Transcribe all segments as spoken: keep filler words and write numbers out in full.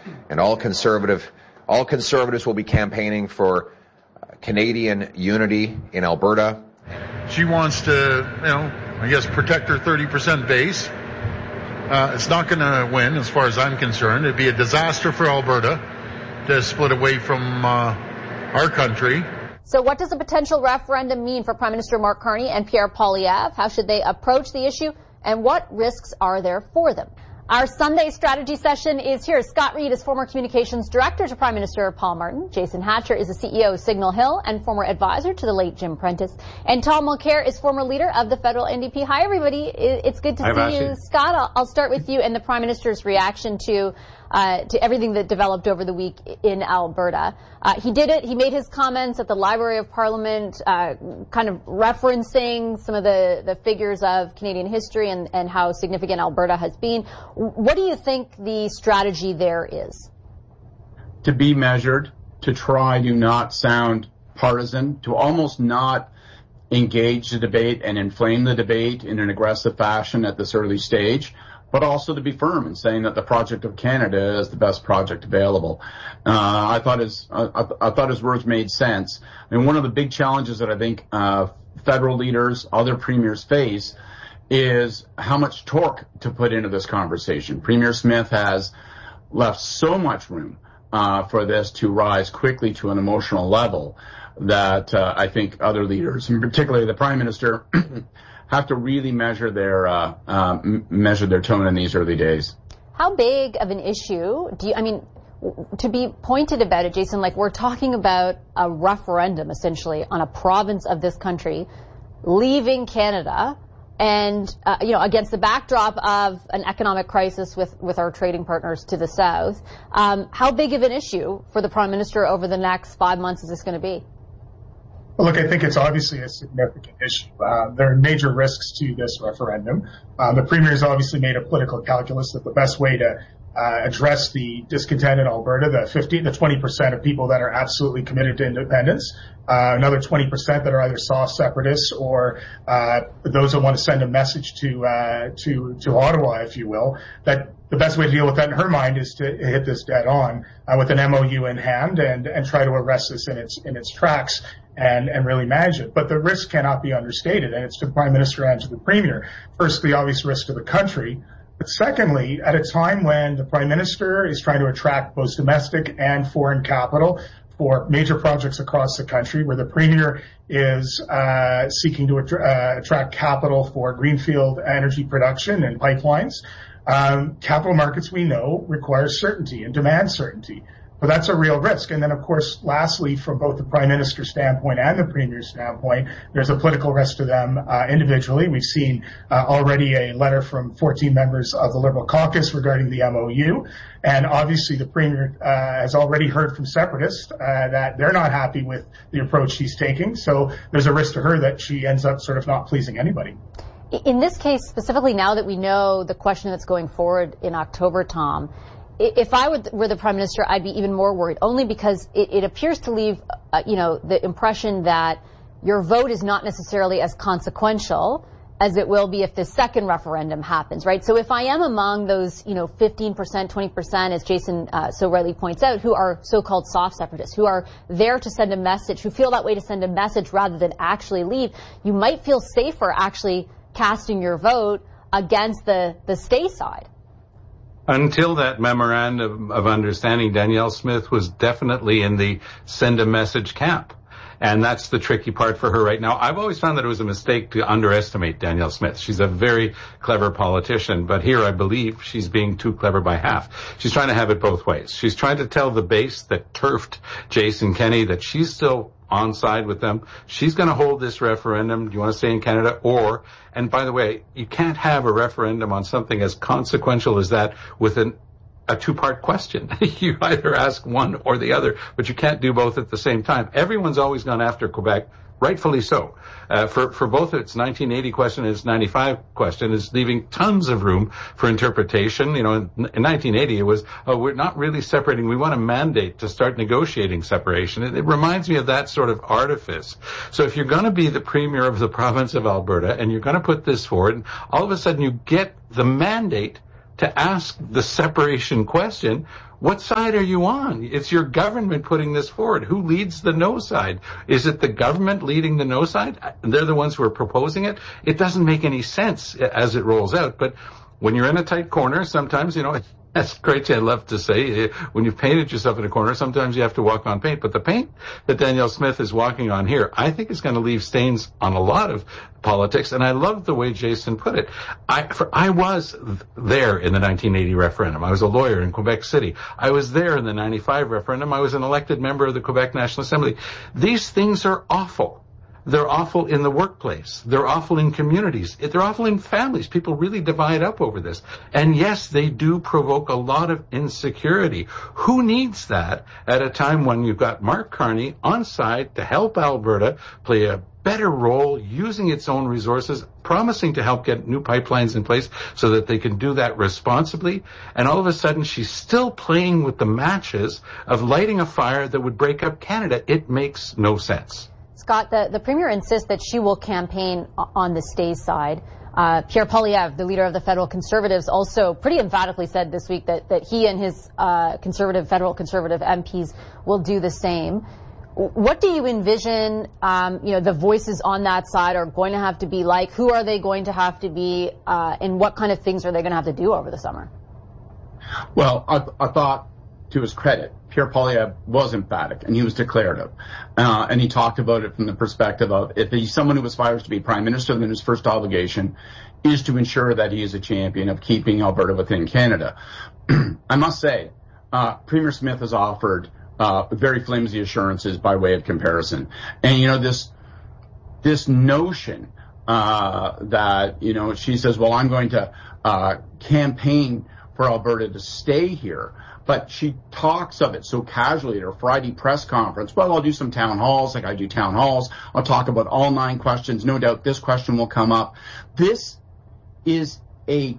and all conservative, all conservatives will be campaigning for Canadian unity in Alberta. She wants to, you know, I guess protect her thirty percent base. Uh, it's not going to win, as far as I'm concerned. It'd be a disaster for Alberta to split away from uh, our country. So what does a potential referendum mean for Prime Minister Mark Carney and Pierre Poilievre? How should they approach the issue, and what risks are there for them? Our Sunday strategy session is here. Scott Reid is former communications director to Prime Minister Paul Martin. Jason Hatcher is the C E O of Signal Hill and former advisor to the late Jim Prentice. And Tom Mulcair is former leader of the federal N D P. Hi, everybody. It's good to Hi, see Vassy. you. Scott, I'll, I'll start with you and the Prime Minister's reaction to uh, to everything that developed over the week in Alberta. Uh, he did it. He made his comments at the Library of Parliament, uh, kind of referencing some of the, the figures of Canadian history and, and how significant Alberta has been. What do you think the strategy there is? To be measured, to try to not sound partisan, to almost not engage the debate and inflame the debate in an aggressive fashion at this early stage, but also to be firm in saying that the project of Canada is the best project available. Uh, I thought his, I, I thought his words made sense. I mean, one of the big challenges that I think uh, federal leaders, other premiers face is how much torque to put into this conversation. Premier Smith has left so much room uh, for this to rise quickly to an emotional level that uh, I think other leaders, and particularly the Prime Minister, have to really measure their uh, uh, measure their tone in these early days. How big of an issue do you, I mean, to be pointed about it, Jason, like we're talking about a referendum essentially on a province of this country leaving Canada, and, uh, you know, against the backdrop of an economic crisis with, with our trading partners to the south. Um, how big of an issue for the Prime Minister over the next five months is this going to be? Well, look, I think it's obviously a significant issue. Uh, there are major risks to this referendum. Uh, the Premier has obviously made a political calculus that the best way to uh, address the discontent in Alberta, the fifteen, the twenty percent of people that are absolutely committed to independence, uh, another twenty percent that are either soft separatists or uh, those that want to send a message to uh, to to Ottawa, if you will, that the best way to deal with that in her mind is to hit this dead on uh, with an M O U in hand and and try to arrest this in its in its tracks and and really manage it. But the risk cannot be understated, and it's to the Prime Minister and to the Premier. First, the obvious risk to the country. But secondly, at a time when the Prime Minister is trying to attract both domestic and foreign capital for major projects across the country, where the Premier is uh, seeking to uh, attract capital for greenfield energy production and pipelines, um, capital markets, we know, require certainty and demand certainty. But that's a real risk. And then, of course, lastly, from both the Prime Minister's standpoint and the Premier's standpoint, there's a political risk to them uh, individually. We've seen uh, already a letter from fourteen members of the Liberal caucus regarding the M O U. And obviously, the Premier uh, has already heard from separatists uh, that they're not happy with the approach she's taking. So there's a risk to her that she ends up sort of not pleasing anybody. In this case, specifically now that we know the question that's going forward in October, Tom, if I were the Prime Minister, I'd be even more worried, only because it, it appears to leave, uh, you know, the impression that your vote is not necessarily as consequential as it will be if the second referendum happens, right? So if I am among those, you know, fifteen percent, twenty percent, as Jason uh, so rightly points out, who are so-called soft separatists, who are there to send a message, who feel that way to send a message rather than actually leave, you might feel safer actually casting your vote against the, the stay side. Until that memorandum of understanding, Danielle Smith was definitely in the send a message camp. And that's the tricky part for her right now. I've always found that it was a mistake to underestimate Danielle Smith. She's a very clever politician, but here I believe she's being too clever by half. She's trying to have it both ways. She's trying to tell the base that turfed Jason Kenney that she's still on side with them. She's going to hold this referendum. Do you want to stay in Canada? Or, and by the way, you can't have a referendum on something as consequential as that with an, a two-part question. You either ask one or the other, but you can't do both at the same time. Everyone's always gone after Quebec, rightfully so. Uh, for, for both its nineteen eighty question and its ninety-five question is leaving tons of room for interpretation. You know, in, in nineteen eighty it was, oh, we're not really separating. We want a mandate to start negotiating separation. It, it reminds me of that sort of artifice. So if you're going to be the Premier of the province of Alberta and you're going to put this forward, all of a sudden you get the mandate to ask the separation question. What side are you on? It's your government putting this forward. Who leads the no side? Is it the government leading the no side? They're the ones who are proposing it. It doesn't make any sense as it rolls out. But when you're in a tight corner, sometimes, you know, that's great. I love to say, when you've painted yourself in a corner, sometimes you have to walk on paint. But the paint that Danielle Smith is walking on here, I think is going to leave stains on a lot of politics. And I love the way Jason put it. I, for, I was there in the nineteen eighty referendum. I was a lawyer in Quebec City. I was there in the ninety-five referendum. I was an elected member of the Quebec National Assembly. These things are awful. They're awful in the workplace. They're awful in communities. They're awful in families. People really divide up over this. And yes, they do provoke a lot of insecurity. Who needs that at a time when you've got Mark Carney on side to help Alberta play a better role, using its own resources, promising to help get new pipelines in place so that they can do that responsibly. And all of a sudden, she's still playing with the matches of lighting a fire that would break up Canada. It makes no sense. Scott, the, the Premier insists that she will campaign on the stay side. Uh, Pierre Poilievre, the leader of the federal Conservatives, also pretty emphatically said this week that, that he and his uh, conservative, federal Conservative M Ps will do the same. What do you envision, um, you know, the voices on that side are going to have to be like? Who are they going to have to be, uh, and what kind of things are they going to have to do over the summer? Well, I, I thought, to his credit, Pierre Poilievre was emphatic, and he was declarative. Uh, and he talked about it from the perspective of, if he's someone who aspires to be Prime Minister, then his first obligation is to ensure that he is a champion of keeping Alberta within Canada. I must say, uh, Premier Smith has offered uh, very flimsy assurances by way of comparison. And, you know, this this notion uh, that, you know, she says, well, I'm going to uh, campaign for Alberta to stay here. But she talks of it so casually at her Friday press conference. Well, I'll do some town halls like I do town halls. I'll talk about all nine questions. No doubt this question will come up. This is a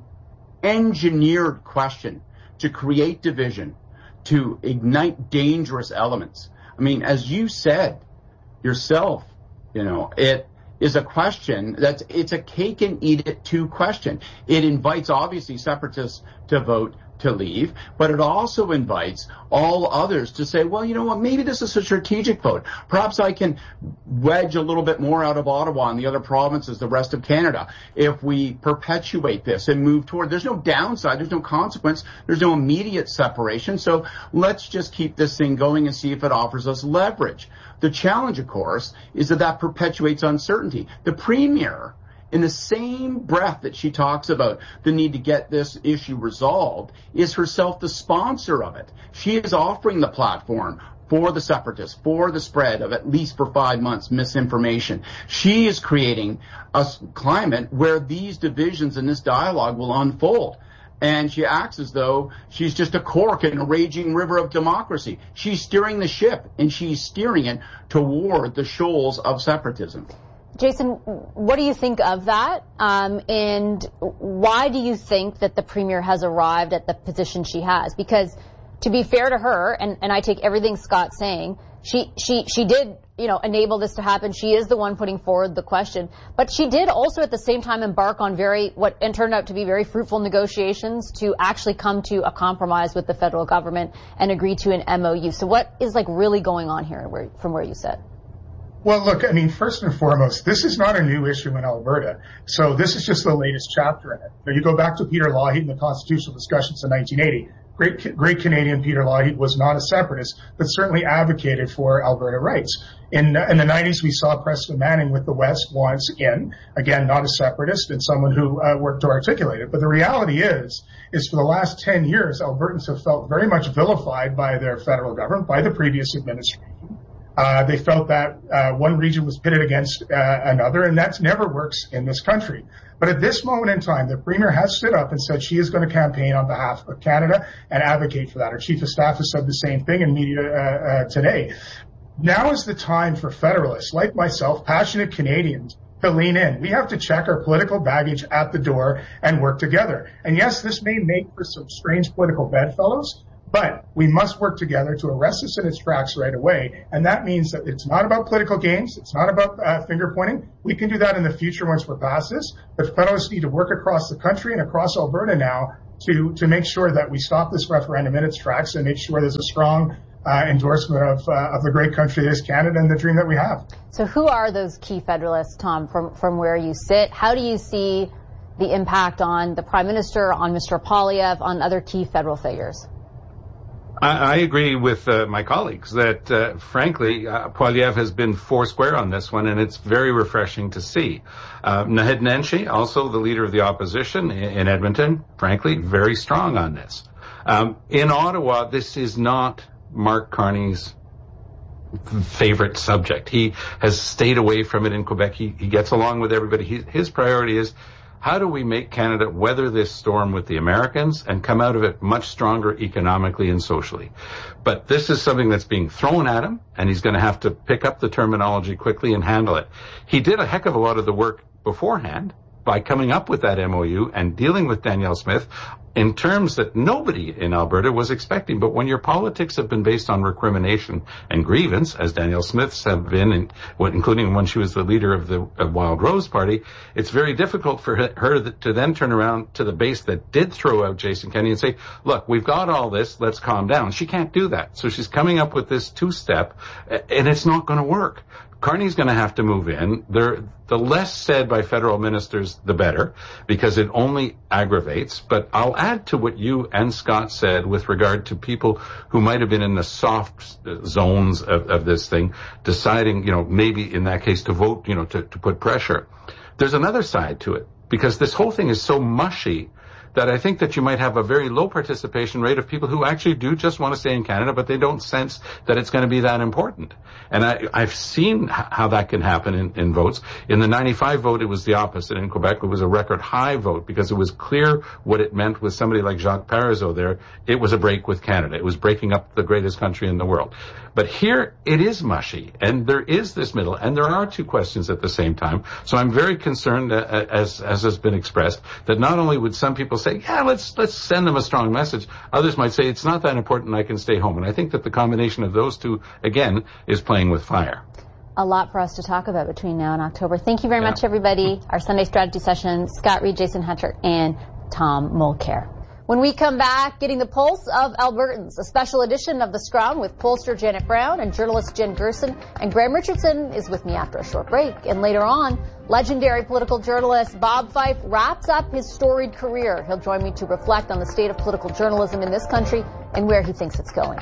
engineered question to create division, to ignite dangerous elements. I mean, as you said yourself, you know, it is a question that's, it's a cake and eat it too question. It invites obviously separatists to vote to leave, but it also invites all others to say, well, you know what, maybe this is a strategic vote. Perhaps I can wedge a little bit more out of Ottawa and the other provinces, the rest of Canada, if we perpetuate this and move toward, there's no downside, there's no consequence, there's no immediate separation, so let's just keep this thing going and see if it offers us leverage. The challenge, of course, is that that perpetuates uncertainty. The Premier, in the same breath that she talks about the need to get this issue resolved, is herself the sponsor of it. She is offering the platform for the separatists, for the spread of, at least for five months, misinformation. She is creating a climate where these divisions and this dialogue will unfold. And she acts as though she's just a cork in a raging river of democracy. She's steering the ship, and she's steering it toward the shoals of separatism. Jason, what do you think of that? Um, and why do you think that the Premier has arrived at the position she has? Because to be fair to her, and, and I take everything Scott's saying, she, she, she did, you know, enable this to happen. She is the one putting forward the question. But she did also at the same time embark on very, what and turned out to be very fruitful negotiations to actually come to a compromise with the federal government and agree to an M O U. So what is like really going on here where, from where you sit? Well, look, I mean, first and foremost, this is not a new issue in Alberta. So this is just the latest chapter in it. Now, you go back to Peter Lougheed and the constitutional discussions in nineteen eighty. Great, great Canadian Peter Lougheed was not a separatist, but certainly advocated for Alberta rights. In, in the nineties, we saw Preston Manning with the West once again, again, not a separatist and someone who uh, worked to articulate it. But the reality is, is for the last ten years, Albertans have felt very much vilified by their federal government, by the previous administration. Uh, they felt that uh, one region was pitted against uh, another, and that never works in this country. But at this moment in time, the Premier has stood up and said she is going to campaign on behalf of Canada and advocate for that. Her Chief of Staff has said the same thing in media uh, uh, today. Now is the time for Federalists, like myself, passionate Canadians, to lean in. We have to check our political baggage at the door and work together. And yes, this may make for some strange political bedfellows, but we must work together to arrest this in its tracks right away. And that means that it's not about political games. It's not about uh, finger pointing. We can do that in the future once we're past this. But Federalists need to work across the country and across Alberta now to, to make sure that we stop this referendum in its tracks and make sure there's a strong uh, endorsement of, uh, of the great country that is Canada and the dream that we have. So who are those key Federalists, Tom, from, from where you sit? How do you see the impact on the Prime Minister, on Mister Poilievre, on other key federal figures? I, I agree with uh, my colleagues that, uh, frankly, uh, Poilievre has been four square on this one, and it's very refreshing to see. Uh, Naheed Nenshi, also the leader of the opposition in, in Edmonton, frankly, very strong on this. Um, in Ottawa, this is not Mark Carney's favorite subject. He has stayed away from it in Quebec. He, he gets along with everybody. He, his priority is, how do we make Canada weather this storm with the Americans and come out of it much stronger economically and socially? But this is something that's being thrown at him, and he's going to have to pick up the terminology quickly and handle it. He did a heck of a lot of the work beforehand by coming up with that M O U and dealing with Danielle Smith in terms that nobody in Alberta was expecting. But when your politics have been based on recrimination and grievance, as Danielle Smith's have been, in, including when she was the leader of the of Wild Rose Party, it's very difficult for her to then turn around to the base that did throw out Jason Kenney and say, look, we've got all this, let's calm down. She can't do that. So she's coming up with this two-step, and it's not going to work. Carney's going to have to move in. There, the less said by federal ministers, the better, because it only aggravates. But I'll add to what you and Scott said with regard to people who might have been in the soft zones of, of this thing, deciding, you know, maybe in that case to vote, you know, to, to put pressure. There's another side to it, because this whole thing is so mushy that I think that you might have a very low participation rate of people who actually do just want to stay in Canada, but they don't sense that it's going to be that important. And I, I've seen how that can happen in, in votes. In the ninety-five vote, it was the opposite. In Quebec, it was a record high vote because it was clear what it meant with somebody like Jacques Parizeau there. It was a break with Canada. It was breaking up the greatest country in the world. But here, it is mushy, and there is this middle, and there are two questions at the same time. So I'm very concerned, uh, as as has been expressed, that not only would some people say, yeah, let's let's send them a strong message, others might say it's not that important, I can stay home. And I think that the combination of those two, again, is playing with fire. A lot for us to talk about between now and October. Thank you very yeah. much, everybody. Our Sunday strategy session, Scott Reid, Jason Hatcher, and Tom Mulcair. When we come back, getting the pulse of Albertans, a special edition of The Scrum with pollster Janet Brown and journalist Jen Gerson. And Graham Richardson is with me after a short break. And later on, legendary political journalist Bob Fife wraps up his storied career. He'll join me to reflect on the state of political journalism in this country and where he thinks it's going.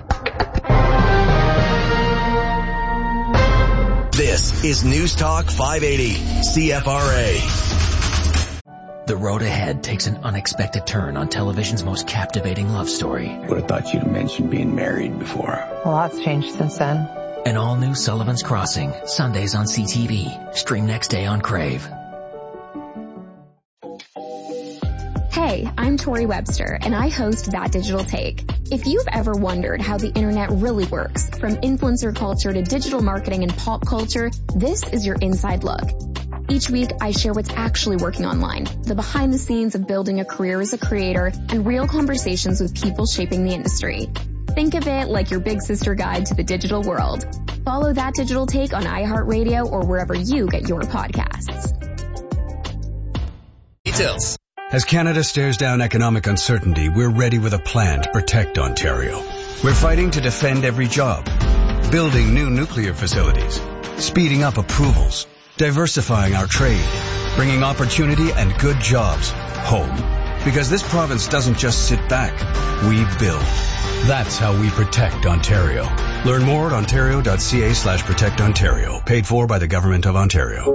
This is News Talk five eighty, C F R A. The road ahead takes an unexpected turn on television's most captivating love story. Would have thought you'd have mentioned being married before. A lot's changed since then. An all-new Sullivan's Crossing, Sundays on C T V. Stream next day on Crave. Hey, I'm Tori Webster, and I host That Digital Take. If you've ever wondered how the internet really works, from influencer culture to digital marketing and pop culture, this is your inside look. Each week, I share what's actually working online, the behind the scenes of building a career as a creator, and real conversations with people shaping the industry. Think of it like your big sister guide to the digital world. Follow That Digital Take on iHeartRadio or wherever you get your podcasts. Details. As Canada stares down economic uncertainty, we're ready with a plan to protect Ontario. We're fighting to defend every job, building new nuclear facilities, speeding up approvals, diversifying our trade, bringing opportunity and good jobs home. Because this province doesn't just sit back, we build. That's how we protect Ontario. Learn more at ontario.ca slash protect Ontario. Paid for by the Government of Ontario.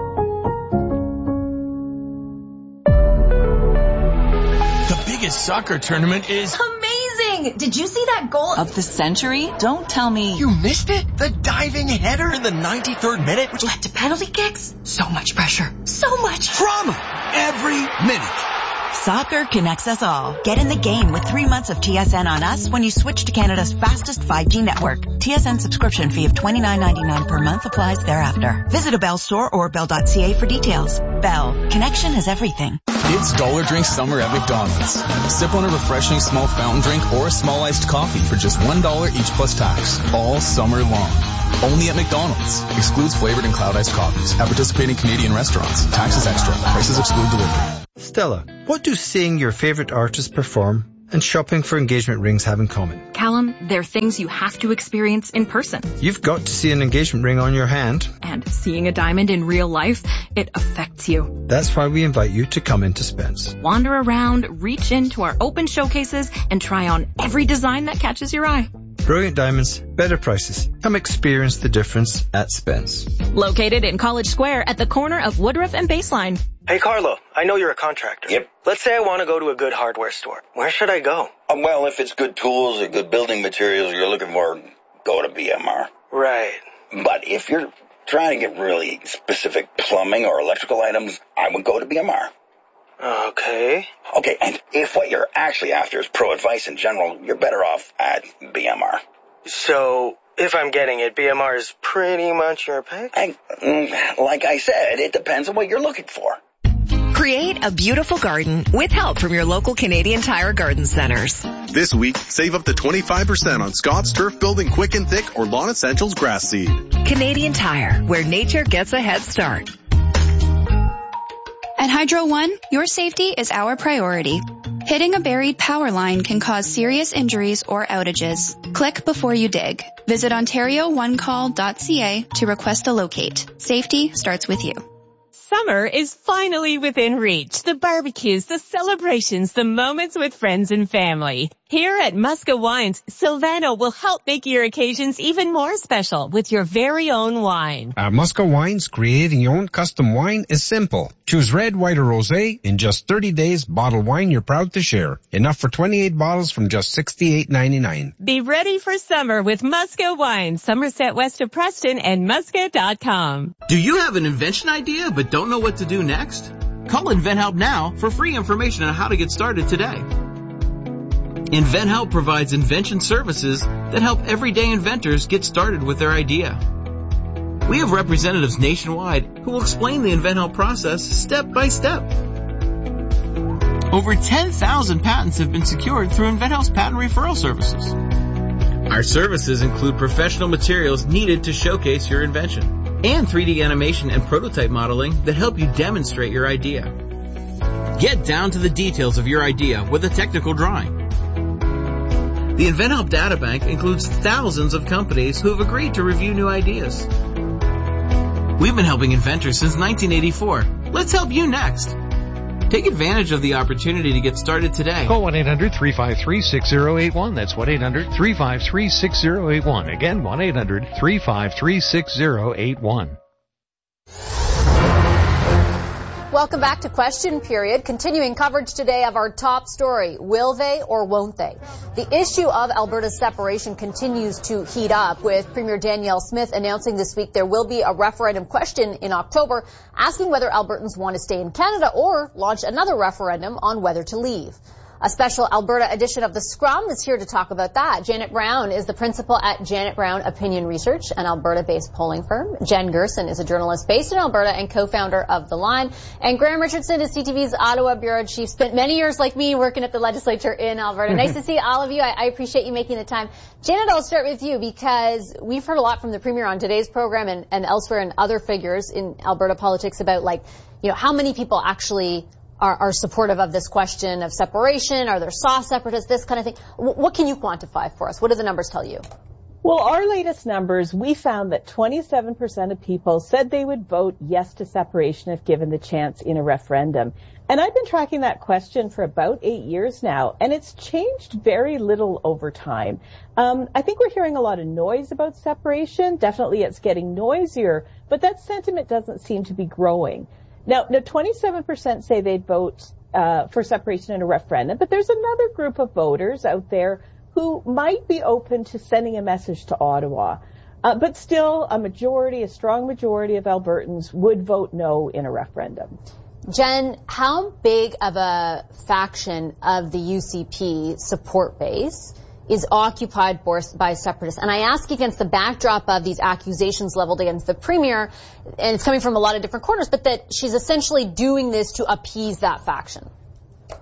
The biggest soccer tournament is amazing! Did you see that goal of the century? Don't tell me. You missed it? The diving header in the ninety-third minute, which led to penalty kicks? So much pressure. So much drama every minute. Soccer connects us all. Get in the game with three months of T S N on us when you switch to Canada's fastest five G network. T S N subscription fee of twenty-nine ninety-nine per month applies thereafter. Visit a Bell store or bell dot c a for details. Bell. Connection is everything. It's Dollar Drink Summer at McDonald's. Sip on a refreshing small fountain drink or a small iced coffee for just one dollar each plus tax. All summer long. Only at McDonald's. Excludes flavored and cloud iced coffees. At participating Canadian restaurants. Taxes extra. Prices exclude delivery. Stella, what do seeing your favorite artist perform and shopping for engagement rings have in common? Callum, they're things you have to experience in person. You've got to see an engagement ring on your hand. And seeing a diamond in real life, it affects you. That's why we invite you to come into Spence. Wander around, reach into our open showcases, and try on every design that catches your eye. Brilliant diamonds, better prices. Come experience the difference at Spence. Located in College Square at the corner of Woodruff and Baseline. Hey, Carlo, I know you're a contractor. Yep. Let's say I want to go to a good hardware store. Where should I go? Uh, well, if it's good tools or good building materials you're looking for, go to B M R. Right. But if you're trying to get really specific plumbing or electrical items, I would go to B M R. Okay. Okay, and if what you're actually after is pro advice in general, you're better off at B M R. So, if I'm getting it, B M R is pretty much your pick? I, like I said, it depends on what you're looking for. Create a beautiful garden with help from your local Canadian Tire Garden Centers. This week, save up to twenty-five percent on Scott's Turf Building Quick and Thick or Lawn Essentials Grass Seed. Canadian Tire, where nature gets a head start. At Hydro One, your safety is our priority. Hitting a buried power line can cause serious injuries or outages. Click before you dig. Visit ontario one call dot c a to request a locate. Safety starts with you. Summer is finally within reach. The barbecues, the celebrations, the moments with friends and family. Here at Musca Wines, Silvano will help make your occasions even more special with your very own wine. At Musca Wines, creating your own custom wine is simple. Choose red, white, or rosé. In just thirty days, bottle wine you're proud to share. Enough for twenty-eight bottles from just sixty-eight ninety-nine. Be ready for summer with Musca Wines, Somerset West of Preston and musca dot com. Do you have an invention idea but don't know what to do next? Call InventHelp now for free information on how to get started today. InventHelp provides invention services that help everyday inventors get started with their idea. We have representatives nationwide who will explain the InventHelp process step by step. Over ten thousand patents have been secured through InventHelp's patent referral services. Our services include professional materials needed to showcase your invention and three D animation and prototype modeling that help you demonstrate your idea. Get down to the details of your idea with a technical drawing. The InventHelp Databank includes thousands of companies who have agreed to review new ideas. We've been helping inventors since nineteen eighty-four. Let's help you next. Take advantage of the opportunity to get started today. Call one eight hundred three five three six zero eight one. That's one eight hundred three five three six zero eight one. Again, one eight hundred three five three six zero eight one. Welcome back to Question Period. Continuing coverage today of our top story. Will they or won't they? The issue of Alberta's separation continues to heat up, with Premier Danielle Smith announcing this week there will be a referendum question in October asking whether Albertans want to stay in Canada or launch another referendum on whether to leave. A special Alberta edition of The Scrum is here to talk about that. Janet Brown is the principal at Janet Brown Opinion Research, an Alberta-based polling firm. Jen Gerson is a journalist based in Alberta and co-founder of The Line. And Graham Richardson is C T V's Ottawa bureau chief. Spent many years, like me, working at the legislature in Alberta. Nice to see all of you. I, I appreciate you making the time. Janet, I'll start with you because we've heard a lot from the Premier on today's program and, and elsewhere and other figures in Alberta politics about, like, you know, how many people actually Are, are supportive of this question of separation? Are there soft separatists? This kind of thing. W- what can you quantify for us? What do the numbers tell you? Well, our latest numbers, we found that twenty-seven percent of people said they would vote yes to separation if given the chance in a referendum. And I've been tracking that question for about eight years now, and it's changed very little over time. Um, I think we're hearing a lot of noise about separation. Definitely it's getting noisier, but that sentiment doesn't seem to be growing. Now, now twenty-seven percent say they'd vote uh, for separation in a referendum, but there's another group of voters out there who might be open to sending a message to Ottawa. Uh, but still, a majority, a strong majority of Albertans would vote no in a referendum. Jen, how big of a faction of the U C P support base is occupied by separatists? And I ask against the backdrop of these accusations leveled against the Premier, and it's coming from a lot of different corners, but that she's essentially doing this to appease that faction.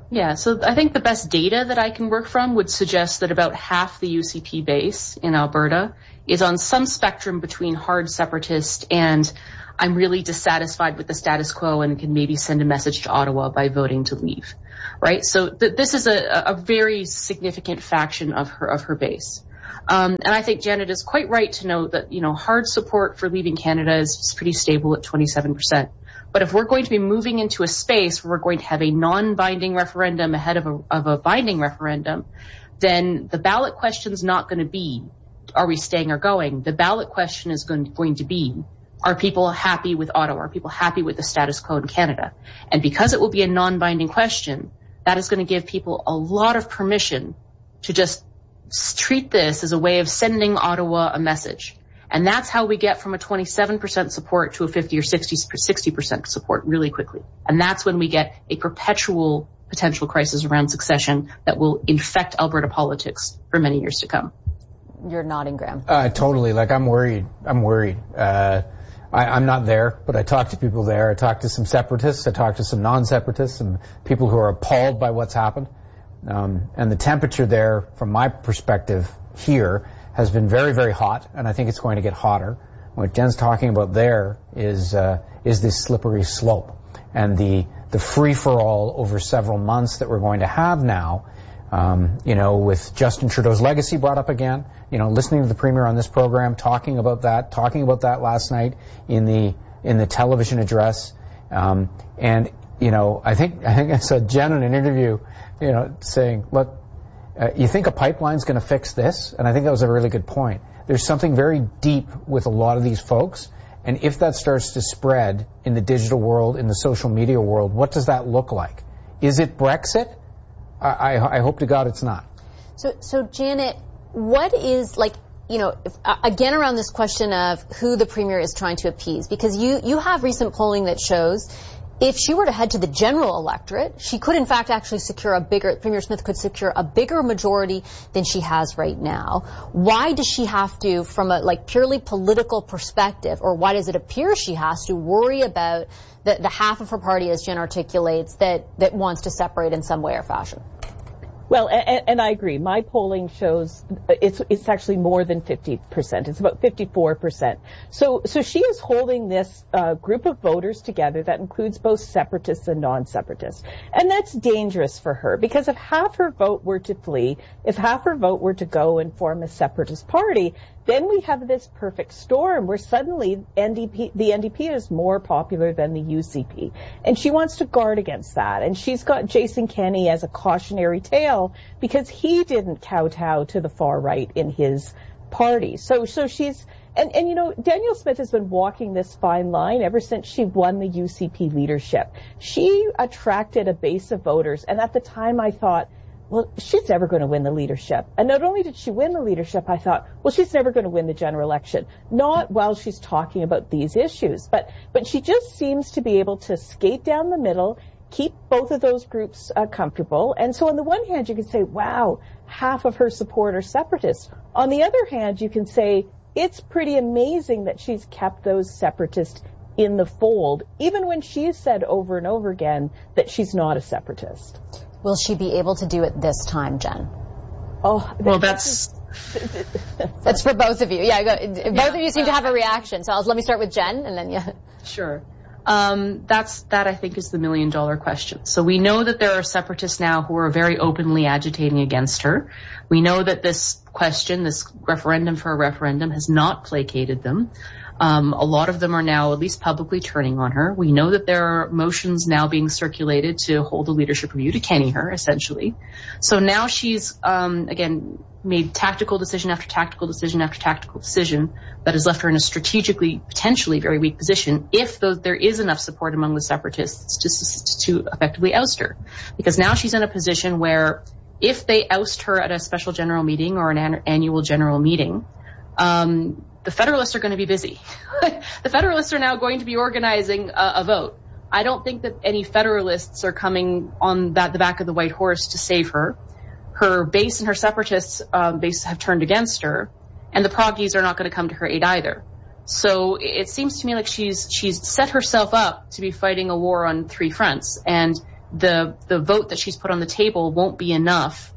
Yeah, so I think the best data that I can work from would suggest that about half the U C P base in Alberta is on some spectrum between hard separatist and I'm really dissatisfied with the status quo and can maybe send a message to Ottawa by voting to leave, right? So th- this is a, a very significant faction of her of her base. Um, and I think Janet is quite right to note that, you know, hard support for leaving Canada is pretty stable at twenty-seven percent. But if we're going to be moving into a space where we're going to have a non-binding referendum ahead of a, of a binding referendum, then the ballot question's not going to be, are we staying or going? The ballot question is going, going to be, are people happy with Ottawa? Are people happy with the status quo in Canada? And because it will be a non-binding question, that is going to give people a lot of permission to just treat this as a way of sending Ottawa a message. And that's how we get from a twenty-seven percent support to a fifty or sixty percent support really quickly. And that's when we get a perpetual potential crisis around succession that will infect Alberta politics for many years to come. You're nodding, Graham. Uh, totally. Like, I'm worried. I'm worried. Uh, I, I'm not there, but I talk to people there. I talk to some separatists. I talk to some non-separatists, some people who are appalled by what's happened. Um, and the temperature there, from my perspective here, has been very, very hot, and I think it's going to get hotter. What Jen's talking about there is uh, is this slippery slope and the the free-for-all over several months that we're going to have now. Um, you know, with Justin Trudeau's legacy brought up again. You know, listening to the Premier on this program, talking about that, talking about that last night in the in the television address, um, and you know, I think I think I saw Jen in an interview, you know, saying, look. Uh, you think a pipeline's going to fix this? And I think that was a really good point. There's something very deep with a lot of these folks, and if that starts to spread in the digital world, in the social media world, what does that look like? Is it Brexit? I, I, I hope to God it's not. So, so Janet, what is, like, you know, if, uh, again around this question of who the Premier is trying to appease, because you, you have recent polling that shows if she were to head to the general electorate, she could in fact actually secure a bigger, Premier Smith could secure a bigger majority than she has right now. Why does she have to, from a like purely political perspective, or why does it appear she has to worry about the, the half of her party, as Jen articulates, that, that wants to separate in some way or fashion? Well, and, and I agree. My polling shows it's it's actually more than fifty percent. It's about fifty-four percent. So so she is holding this uh, group of voters together that includes both separatists and non-separatists. And that's dangerous for her, because if half her vote were to flee, if half her vote were to go and form a separatist party, then we have this perfect storm where suddenly N D P, the N D P is more popular than the U C P. And she wants to guard against that. And she's got Jason Kenney as a cautionary tale because he didn't kowtow to the far right in his party. So, so she's, and, and you know, Danielle Smith has been walking this fine line ever since she won the U C P leadership. She attracted a base of voters. And at the time I thought, well, she's never going to win the leadership. And not only did she win the leadership, I thought, well, she's never going to win the general election. Not while she's talking about these issues, but, but she just seems to be able to skate down the middle, keep both of those groups uh, comfortable. And so on the one hand, you can say, wow, half of her support are separatists. On the other hand, you can say, it's pretty amazing that she's kept those separatists in the fold, even when she's said over and over again that she's not a separatist. Will she be able to do it this time, Jen? Oh, well, that's that's for both of you. Yeah, go, both yeah, of you seem uh, to have a reaction. So I'll, let me start with Jen, and then yeah. Sure. Um, that's that I think is the million dollar question. So we know that there are separatists now who are very openly agitating against her. We know that this question, this referendum for a referendum, has not placated them. Um, a lot of them are now at least publicly turning on her. We know that there are motions now being circulated to hold a leadership review to Kenny her, essentially. So now she's, um, again, made tactical decision after tactical decision after tactical decision that has left her in a strategically, potentially very weak position if those, there is enough support among the separatists to, to effectively oust her. Because now she's in a position where if they oust her at a special general meeting or an an- annual general meeting, um, the Federalists are going to be busy. The Federalists are now going to be organizing a, a vote. I don't think that any Federalists are coming on that, the back of the white horse to save her. Her base and her separatists um, base have turned against her, and the Proggies are not going to come to her aid either. So it seems to me like she's she's set herself up to be fighting a war on three fronts. And the the vote that she's put on the table won't be enough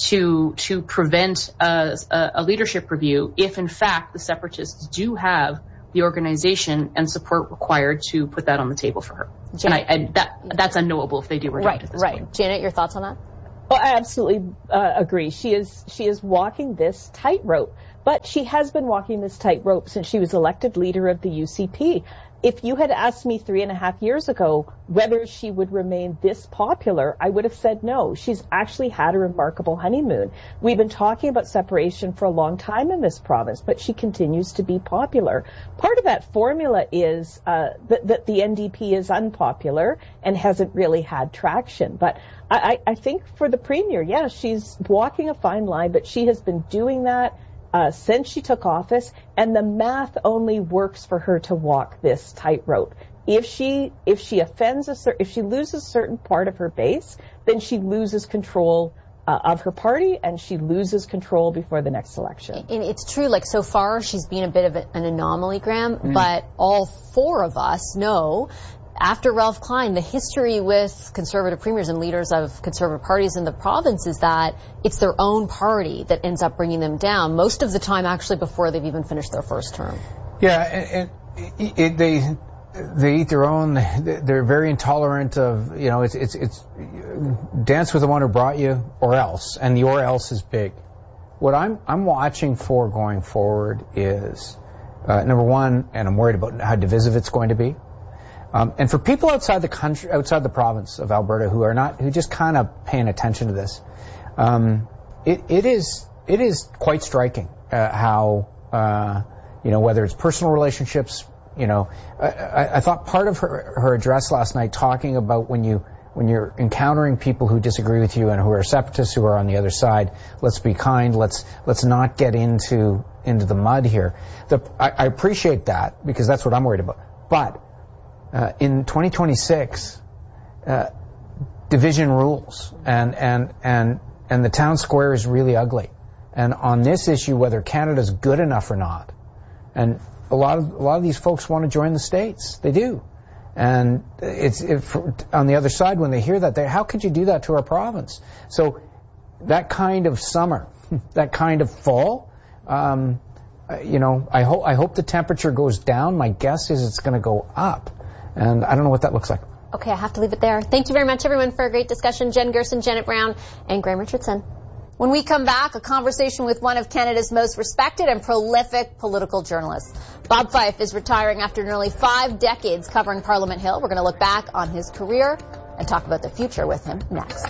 to to prevent a, a leadership review if, in fact, the Separatists do have the organization and support required to put that on the table for her. Janet, and, I, and that that's unknowable if they do reject right, at this right. point. Janet, your thoughts on that? Well, I absolutely uh, agree. She is she is walking this tightrope, but she has been walking this tightrope since she was elected leader of the U C P. If you had asked me three and a half years ago whether she would remain this popular, I would have said no. She's actually had a remarkable honeymoon. We've been talking about separation for a long time in this province, but she continues to be popular. Part of that formula is uh, that, that the N D P is unpopular and hasn't really had traction. But I, I think for the Premier, yeah, she's walking a fine line, but she has been doing that Uh, since she took office, and the math only works for her to walk this tightrope. If she if she offends a cer- if she loses a certain part of her base, then she loses control uh, of her party, and she loses control before the next election. And it's true, like so far she's been a bit of a, an anomaly, Graham, mm. but all four of us know after Ralph Klein, the history with Conservative premiers and leaders of Conservative parties in the province is that it's their own party that ends up bringing them down, most of the time actually before they've even finished their first term. Yeah, and, and it, they they eat their own. They're very intolerant of, you know, it's it's it's dance with the one who brought you, or else, and the or else is big. What I'm I'm watching for going forward is uh, number one, and I'm worried about how divisive it's going to be. Um, and for people outside the country, outside the province of Alberta, who are not, who just kind of paying attention to this, um, it, it is, it is quite striking uh, how, uh, you know, whether it's personal relationships, you know, I, I thought part of her, her address last night talking about when you, when you're encountering people who disagree with you and who are separatists who are on the other side, let's be kind, let's, let's not get into, into the mud here. The, I, I appreciate that because that's what I'm worried about. But Uh, in twenty twenty-six, uh, division rules, and, and, and, and the town square is really ugly. And on this issue, whether Canada's good enough or not, and a lot of, a lot of these folks want to join the States. They do. And it's, if, on the other side, when they hear that, they, how could you do that to our province? So that kind of summer, that kind of fall, um, you know, I hope, I hope the temperature goes down. My guess is it's going to go up. And I don't know what that looks like. Okay, I have to leave it there. Thank you very much, everyone, for a great discussion. Jen Gerson, Janet Brown, and Graham Richardson. When we come back, a conversation with one of Canada's most respected and prolific political journalists. Bob Fife is retiring after nearly five decades covering Parliament Hill. We're going to look back on his career and talk about the future with him next.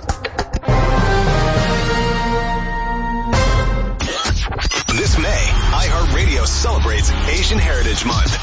This May, iHeartRadio celebrates Asian Heritage Month.